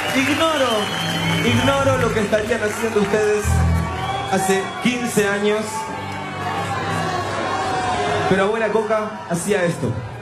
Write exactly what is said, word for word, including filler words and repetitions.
Ignoro, ignoro lo que estarían haciendo ustedes hace quince años, pero Abuela Coca hacía esto.